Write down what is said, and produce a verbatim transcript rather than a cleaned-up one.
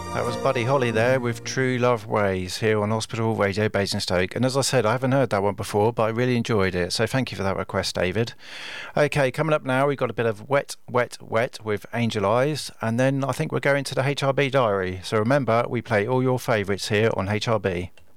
That was Buddy Holly there with True Love Ways here on Hospital Radio Basingstoke. And as I said, I haven't heard that one before, but I really enjoyed it. So thank you for that request, David. Okay, coming up now, we've got a bit of Wet, Wet, Wet with Angel Eyes. And then I think we're going to the H R B Diary. So remember, we play all your favourites here on H R B.